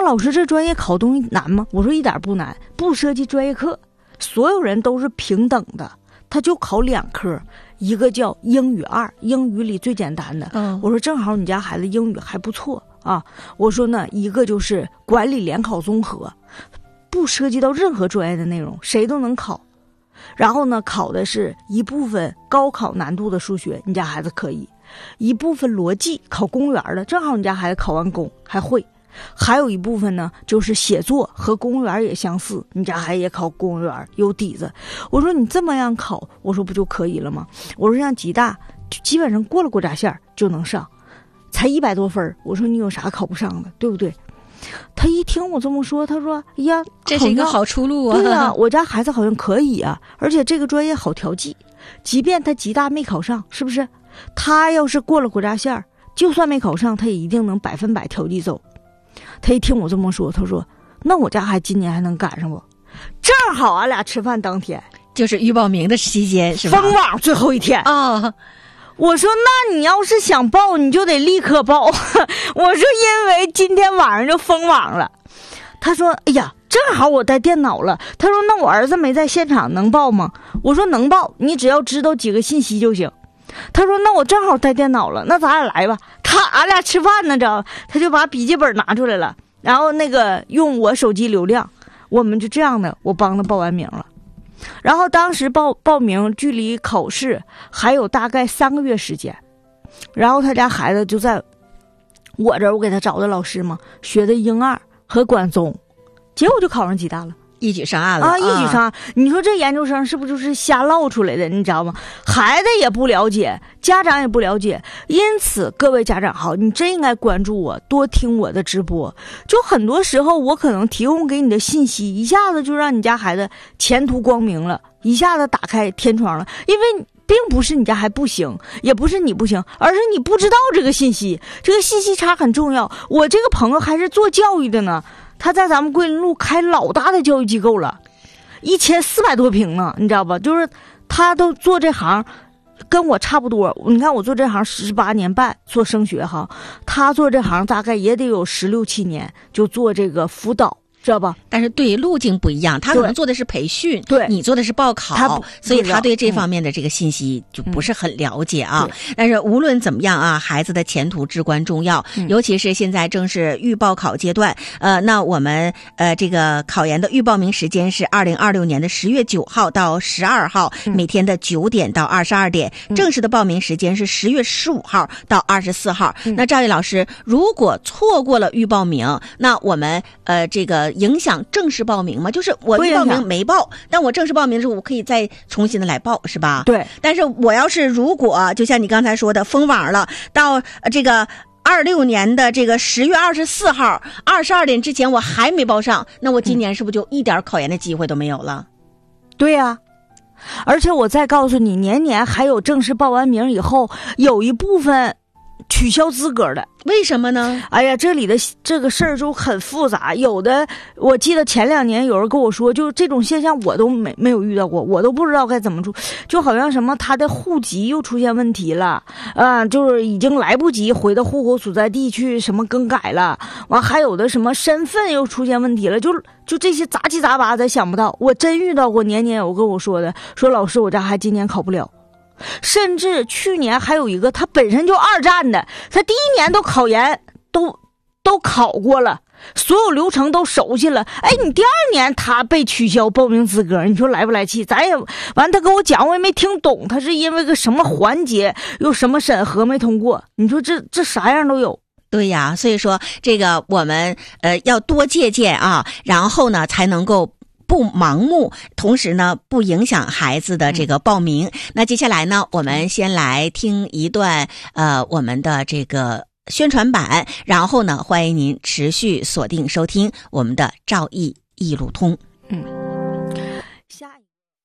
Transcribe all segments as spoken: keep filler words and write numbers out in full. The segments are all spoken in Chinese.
老师这专业考东西难吗？我说一点不难，不涉及专业课，所有人都是平等的，他就考两科，一个叫英语二，英语里最简单的。嗯，我说正好你家孩子英语还不错啊，我说呢，一个就是管理联考综合，不涉及到任何专业的内容，谁都能考。然后呢，考的是一部分高考难度的数学，你家孩子可以；一部分逻辑，考公务员的，正好你家孩子考完公还会；还有一部分呢，就是写作和公务员也相似，你家孩子也考公务员有底子。我说你这么样考，我说不就可以了吗？我说像吉大基本上过了国家线就能上，才一百多分，我说你有啥考不上的，对不对？他一听我这么说，他说哎呀， 这是一个好出路啊。 对啊，我家孩子好像可以啊，而且这个专业好调剂，即便他吉大没考上，是不是他要是过了国家线，就算没考上，他也一定能百分百调剂走。他一听我这么说，他说那我家孩子今年还能赶上不？正好俺俩吃饭当天就是预报名的期间，是吧？ 封网最后一天啊、哦。 我说那你要是想报你就得立刻报。我说因为今天晚上就封网了。他说哎呀正好我带电脑了。他说那我儿子没在现场能报吗？我说能报，你只要知道几个信息就行。他说那我正好带电脑了，那咱俩来吧。他俺俩吃饭呢，知道他就把笔记本拿出来了，然后那个用我手机流量，我们就这样的，我帮他报完名了。然后当时报报名距离考试还有大概三个月时间，然后他家孩子就在我这儿，我给他找的老师嘛，学的英二和管综，结果就考上吉大了， 一举上岸了啊！一举上岸，你说这研究生是不是就是瞎唠出来的？你知道吗？孩子也不了解，家长也不了解，因此各位家长好，你真应该关注我，多听我的直播。就很多时候，我可能提供给你的信息，一下子就让你家孩子前途光明了，一下子打开天窗了。因为并不是你家还不行，也不是你不行，而是你不知道这个信息，这个信息差很重要。我这个朋友还是做教育的呢。他在咱们桂林路开老大的教育机构了，一千四百多平呢，你知道吧？就是他都做这行，跟我差不多。你看我做这行十八年半做升学哈，他做这行大概也得有十六七年，就做这个辅导。知道吧？ 但是对路径不一样，他可能做的是培训，对，你做的是报考，所以他对这方面的这个信息就不是很了解啊。嗯、但是无论怎么样啊，孩子的前途至关重要，嗯、尤其是现在正是预报考阶段。呃，那我们呃这个考研的预报名时间是二零二六年的十月九号到十二号，嗯、每天的九点到二十二点。嗯、正式的报名时间是十月十五号到二十四号。嗯、那赵毅老师，如果错过了预报名，那我们呃这个。影响正式报名吗？就是我预报名没报，但我正式报名的时候，我可以再重新的来报，是吧？ 对。 但是我要是如果就像你刚才说的封网了，到这个二六年的这个十月二十四号二十二点之前我还没报上，那我今年是不是就一点考研的机会都没有了？ 嗯、对呀、啊。而且我再告诉你，年年还有正式报完名以后，有一部分取消资格的。 为什么呢？ 哎呀，这里的这个事儿就很复杂。有的我记得前两年有人跟我说，就这种现象我都没没有遇到过，我都不知道该怎么处。就好像什么他的户籍又出现问题了，啊、呃，就是已经来不及回到户口所在地去什么更改了。完还有的什么身份又出现问题了，就就这些杂七杂八咱想不到。我真遇到过，年年有跟我说的，说老师我家孩子今年考不了。甚至去年还有一个他本身就二战的，他第一年都考研都都考过了，所有流程都熟悉了，哎，你第二年他被取消报名资格，你说来不来气？咱也完，他跟我讲我也没听懂，他是因为个什么环节又什么审核没通过，你说这这啥样都有。 对呀，所以说这个我们呃要多借鉴啊，然后呢才能够不盲目，同时呢不影响孩子的这个报名。嗯、那接下来呢，我们先来听一段呃我们的这个宣传版，然后呢欢迎您持续锁定收听我们的赵毅一路通。 嗯，下一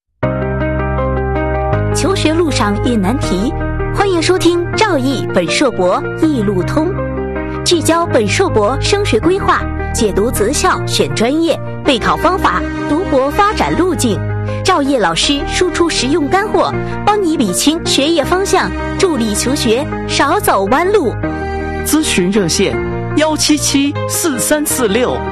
求学路上一难题，欢迎收听赵毅本硕博一路通，聚焦本硕博升学规划，解读择校选专业，备考方法，读博发展路径。赵烨老师输出实用干货，帮你理清学业方向，助力求学少走弯路。 咨询热线：幺七七四三四六